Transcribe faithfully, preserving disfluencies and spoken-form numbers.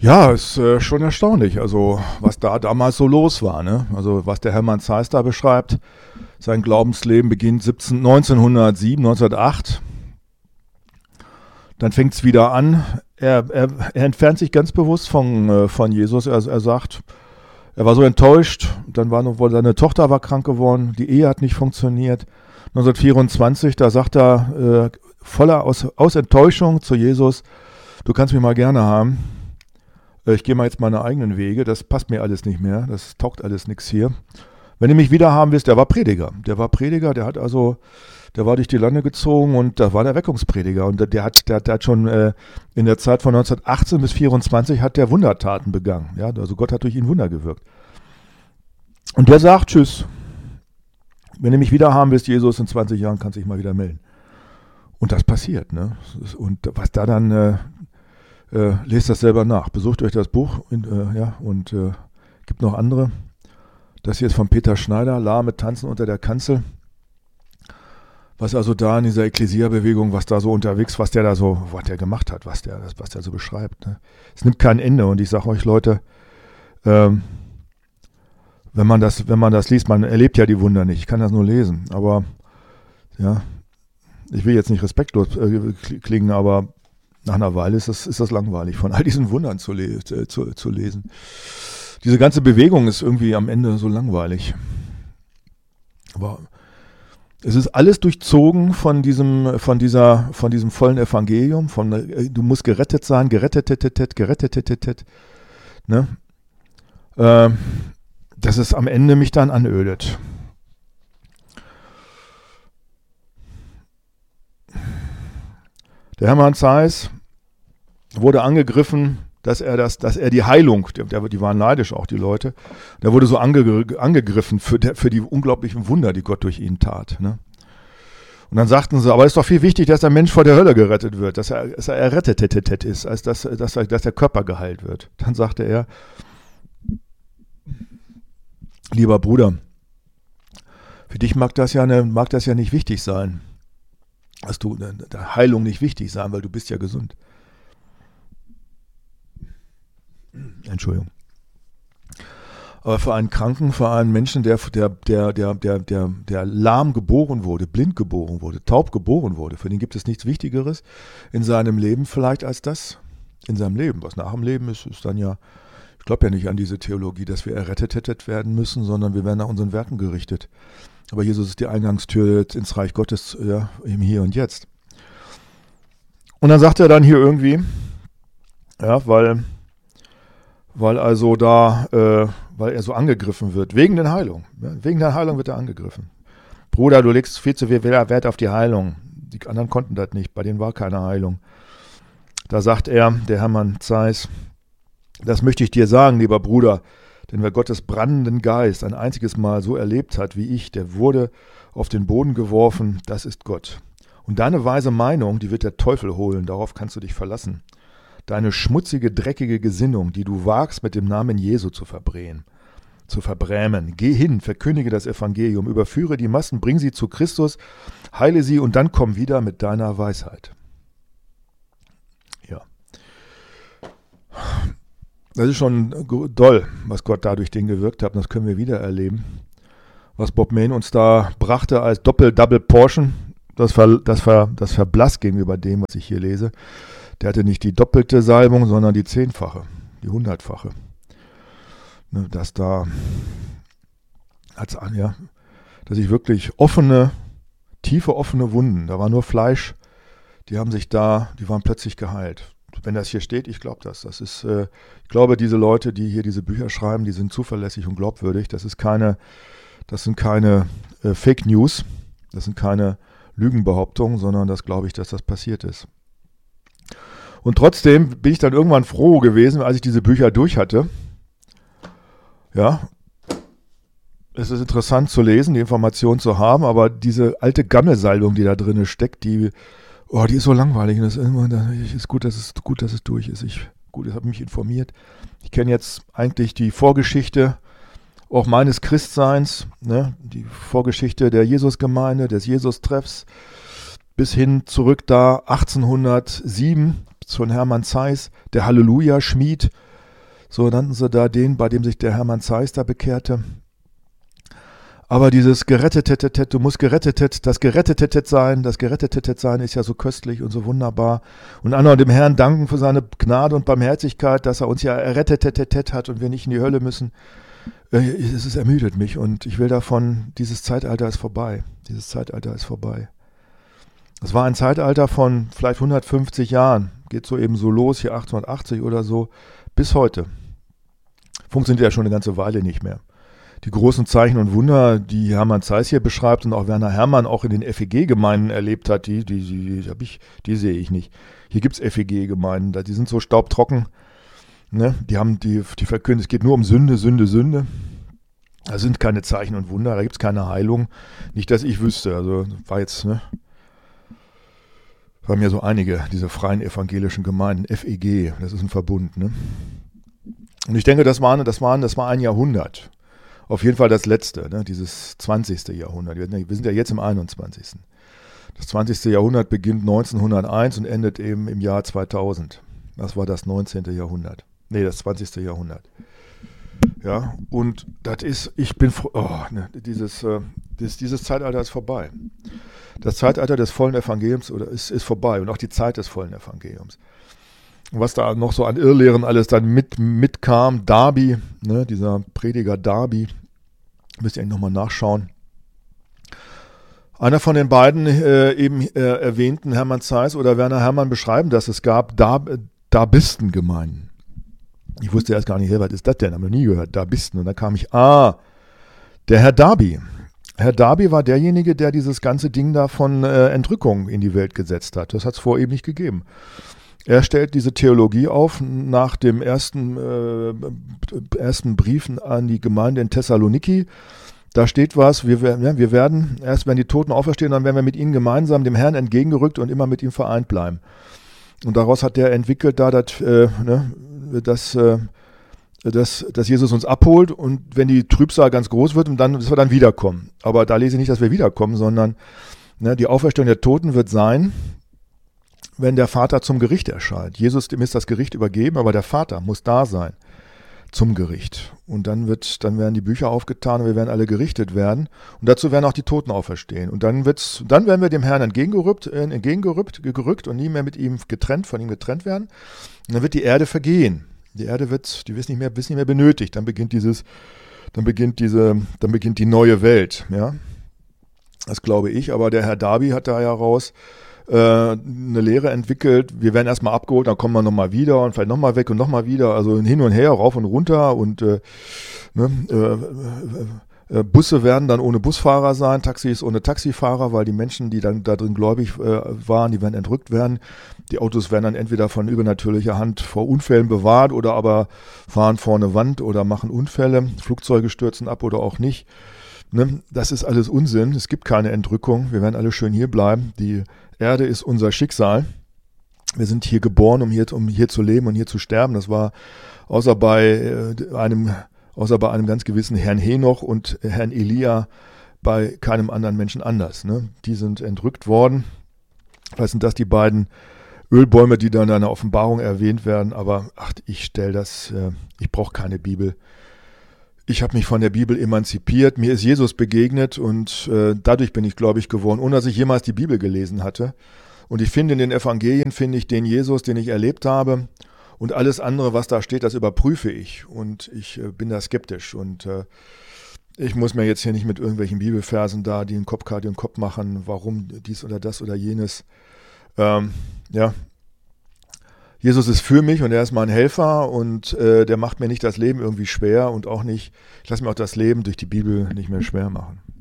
Ja, ist äh, schon erstaunlich, also was da damals so los war, ne? Also was der Hermann Zeiss da beschreibt, sein Glaubensleben beginnt siebzehn, neunzehnhundertsieben, neunzehnhundertacht. Dann fängt es wieder an. Er, er, er entfernt sich ganz bewusst von, äh, von Jesus. Er, er sagt, er war so enttäuscht. Dann war noch, seine Tochter war krank geworden. Die Ehe hat nicht funktioniert. neunzehnhundertvierundzwanzig, da sagt er äh, voller aus, aus Enttäuschung zu Jesus, du kannst mich mal gerne haben. Äh, ich gehe mal jetzt meine eigenen Wege. Das passt mir alles nicht mehr. Das taugt alles nichts hier. Wenn du mich wieder haben willst, der war Prediger. Der war Prediger, der hat also, der war durch die Lande gezogen und da war der Erweckungsprediger. Und der, der, hat, der, der hat schon äh, in der Zeit von neunzehnhundertachtzehn bis vierundzwanzig hat der Wundertaten begangen. Ja, also Gott hat durch ihn Wunder gewirkt. Und der sagt, tschüss. Wenn du mich wieder haben willst, Jesus, in zwanzig Jahren kannst du dich mal wieder melden. Und das passiert, ne? Und was da dann, äh, äh, lest das selber nach. Besucht euch das Buch in, äh, ja, und äh, gibt noch andere. Das hier ist von Peter Schneider, Lahme tanzen unter der Kanzel. Was also da in dieser Ekklesia-Bewegung, was da so unterwegs, was der da so, was der gemacht hat, was der, was der so beschreibt. Ne? Es nimmt kein Ende und ich sage euch Leute, ähm, wenn man das, wenn man das liest, man erlebt ja die Wunder nicht, ich kann das nur lesen, aber ja, ich will jetzt nicht respektlos äh, klingen, aber nach einer Weile ist das, ist das langweilig, von all diesen Wundern zu, le- äh, zu, zu lesen. Diese ganze Bewegung ist irgendwie am Ende so langweilig. Aber es ist alles durchzogen von diesem, von dieser, von diesem vollen Evangelium, von äh, du musst gerettet sein, gerettet, gerettet, gerettet, ne? Äh, dass es am Ende mich dann anödet. Der Hermann Zeiss wurde angegriffen, dass er das, dass er die Heilung, der, die waren neidisch auch, die Leute, der wurde so ange, angegriffen für, der, für die unglaublichen Wunder, die Gott durch ihn tat. Ne? Und dann sagten sie, aber es ist doch viel wichtig, dass der Mensch vor der Hölle gerettet wird, dass er, dass er errettet ist, als dass, dass, dass der Körper geheilt wird. Dann sagte er, lieber Bruder, für dich mag das ja, eine, mag das ja nicht wichtig sein, dass du der Heilung nicht wichtig sein, weil du bist ja gesund. Entschuldigung. Aber für einen Kranken, für einen Menschen, der, der, der, der, der, der, der lahm geboren wurde, blind geboren wurde, taub geboren wurde, für den gibt es nichts Wichtigeres in seinem Leben vielleicht als das. In seinem Leben. Was nach dem Leben ist, ist dann ja, ich glaube ja nicht an diese Theologie, dass wir errettet werden müssen, sondern wir werden nach unseren Werken gerichtet. Aber Jesus ist die Eingangstür ins Reich Gottes, ja, im Hier und Jetzt. Und dann sagt er dann hier irgendwie, ja, weil... weil also da, äh, weil er so angegriffen wird, wegen der Heilung. Ja, wegen der Heilung wird er angegriffen. Bruder, du legst viel zu viel Wert auf die Heilung. Die anderen konnten das nicht, bei denen war keine Heilung. Da sagt er, der Hermann Zeiss, das möchte ich dir sagen, lieber Bruder, denn wer Gottes brandenden Geist ein einziges Mal so erlebt hat wie ich, der wurde auf den Boden geworfen, das ist Gott. Und deine weise Meinung, die wird der Teufel holen, darauf kannst du dich verlassen. Deine schmutzige, dreckige Gesinnung, die du wagst, mit dem Namen Jesu zu verbrämen, zu verbrämen. Geh hin, verkündige das Evangelium, überführe die Massen, bring sie zu Christus, heile sie und dann komm wieder mit deiner Weisheit. Ja. Das ist schon doll, was Gott dadurch den gewirkt hat, und das können wir wieder erleben. Was Bob Mayne uns da brachte als Doppel-Double-Portion, das, ver, das, ver, das verblasst gegenüber dem, was ich hier lese. Der hatte nicht die doppelte Salbung, sondern die zehnfache, die hundertfache. Ne, dass da, hat's an, ja, dass ich wirklich offene, tiefe offene Wunden, da war nur Fleisch, die haben sich da, die waren plötzlich geheilt. Wenn das hier steht, ich glaube das. Das ist, äh, ich glaube, diese Leute, die hier diese Bücher schreiben, die sind zuverlässig und glaubwürdig. Das ist keine, das sind keine äh, Fake News, das sind keine Lügenbehauptungen, sondern das glaube ich, dass das passiert ist. Und trotzdem bin ich dann irgendwann froh gewesen, als ich diese Bücher durch hatte. Ja, es ist interessant zu lesen, die Informationen zu haben, aber diese alte Gammelsalbung, die da drin steckt, die, oh, die ist so langweilig. Und das ist, immer, das ist gut, dass es gut, dass es durch ist. Ich, gut, ich habe mich informiert. Ich kenne jetzt eigentlich die Vorgeschichte auch meines Christseins, ne? Die Vorgeschichte der Jesusgemeinde, des Jesus-Treffs, bis hin zurück da achtzehnhundertsieben. Von Hermann Zeiss, der Halleluja-Schmied, So nannten sie da den, bei dem sich der Hermann Zeiss da bekehrte. Aber dieses Gerettetetet, du musst gerettetet, das Gerettetet sein, das Gerettetet sein ist ja so köstlich und so wunderbar. Und anderen dem Herrn danken für seine Gnade und Barmherzigkeit, dass er uns ja errettetetet hat und wir nicht in die Hölle müssen. Es ist ermüdet mich und ich will davon, dieses Zeitalter ist vorbei. Dieses Zeitalter ist vorbei. Es war ein Zeitalter von vielleicht hundertfünfzig Jahren, geht so eben so los, hier achtzehnhundertachtzig oder so, bis heute. Funktioniert ja schon eine ganze Weile nicht mehr. Die großen Zeichen und Wunder, die Hermann Zeiss hier beschreibt und auch Werner Herrmann auch in den F E G-Gemeinden erlebt hat, die, die, die, die, ich, die sehe ich nicht. Hier gibt es F E G-Gemeinden, die sind so staubtrocken. Ne? Die haben die, die verkünden, es geht nur um Sünde, Sünde, Sünde. Da sind keine Zeichen und Wunder, da gibt es keine Heilung. Nicht, dass ich wüsste. Also war jetzt, ne? Waren ja so einige, diese freien evangelischen Gemeinden, F E G, das ist ein Verbund. Ne? Und ich denke, das war, das, war, das war ein Jahrhundert. Auf jeden Fall das letzte, ne, dieses zwanzigste Jahrhundert. Wir sind ja jetzt im einundzwanzigsten Das zwanzigste Jahrhundert beginnt neunzehnhunderteins und endet eben im Jahr zweitausend. Das war das neunzehnte Jahrhundert. Nee, das zwanzigste Jahrhundert. Ja, und das ist, ich bin froh, oh, ne, dieses, äh, dieses, dieses Zeitalter ist vorbei. Das Zeitalter des vollen Evangeliums oder ist, ist vorbei und auch die Zeit des vollen Evangeliums. Und was da noch so an Irrlehren alles dann mit, mitkam, Darby, ne, dieser Prediger Darby, müsst ihr eigentlich nochmal nachschauen. Einer von den beiden äh, eben äh, erwähnten, Hermann Zeiss oder Werner Herrmann, beschreiben, dass es gab Dar- Darbistengemeinden. Ich wusste erst gar nicht, hey, was ist das denn? Habe noch nie gehört, Darbisten. Und dann kam ich, ah, der Herr Darby. Herr Darby war derjenige, der dieses ganze Ding da von äh, Entrückung in die Welt gesetzt hat. Das hat es vorher eben nicht gegeben. Er stellt diese Theologie auf nach dem ersten, äh, ersten Briefen an die Gemeinde in Thessaloniki. Da steht was, wir, ja, wir werden, erst wenn die Toten auferstehen, dann werden wir mit ihnen gemeinsam dem Herrn entgegengerückt und immer mit ihm vereint bleiben. Und daraus hat der entwickelt, da das, äh, ne, dass, äh, dass, dass Jesus uns abholt und wenn die Trübsal ganz groß wird, und dann, dass wir dann wiederkommen. Aber da lese ich nicht, dass wir wiederkommen, sondern ne, die Auferstehung der Toten wird sein, wenn der Vater zum Gericht erscheint. Jesus, dem ist das Gericht übergeben, aber der Vater muss da sein zum Gericht. Und dann wird, dann werden die Bücher aufgetan und wir werden alle gerichtet werden. Und dazu werden auch die Toten auferstehen. Und dann wird's, dann werden wir dem Herrn entgegengerückt, äh, entgegengerückt gerückt und nie mehr mit ihm getrennt, von ihm getrennt werden. Und dann wird die Erde vergehen. Die Erde wird, die wird nicht mehr, wird nicht mehr benötigt. Dann beginnt dieses, dann beginnt diese, dann beginnt die neue Welt. Ja, das glaube ich. Aber der Herr Darby hat da ja raus eine Lehre entwickelt, wir werden erstmal abgeholt, dann kommen wir nochmal wieder und vielleicht nochmal weg und nochmal wieder, also hin und her, rauf und runter und äh, ne, äh, äh, Busse werden dann ohne Busfahrer sein, Taxis ohne Taxifahrer, weil die Menschen, die dann da drin gläubig äh, waren, die werden entrückt werden. Die Autos werden dann entweder von übernatürlicher Hand vor Unfällen bewahrt oder aber fahren vor eine Wand oder machen Unfälle, Flugzeuge stürzen ab oder auch nicht. Ne, das ist alles Unsinn, es gibt keine Entrückung, wir werden alle schön hier bleiben. Die Erde ist unser Schicksal. Wir sind hier geboren, um hier, um hier zu leben und hier zu sterben. Das war außer bei äh, einem, außer bei einem ganz gewissen Herrn Henoch und Herrn Elia bei keinem anderen Menschen anders. Ne? Die sind entrückt worden. Vielleicht sind das die beiden Ölbäume, die dann in einer Offenbarung erwähnt werden. Aber ach, ich stelle das, äh, ich brauche keine Bibel. Ich habe mich von der Bibel emanzipiert, mir ist Jesus begegnet und äh, dadurch bin ich gläubig geworden, ohne dass ich jemals die Bibel gelesen hatte. Und ich finde in den Evangelien, finde ich den Jesus, den ich erlebt habe und alles andere, was da steht, das überprüfe ich und ich äh, bin da skeptisch und äh, ich muss mir jetzt hier nicht mit irgendwelchen Bibelversen da, die einen Kopf, den Kopf machen, warum dies oder das oder jenes. Ähm, ja. Jesus ist für mich und er ist mein Helfer und äh, der macht mir nicht das Leben irgendwie schwer und auch nicht, ich lasse mir auch das Leben durch die Bibel nicht mehr schwer machen.